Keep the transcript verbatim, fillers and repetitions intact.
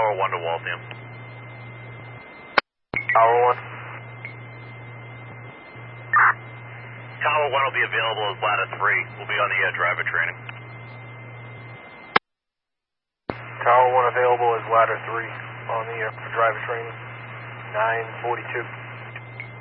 Tower one to Waltham. Tower one. Tower one will be available as ladder three. We'll be on the air driver training. Tower one available as ladder three on the air for driver training. nine forty-two.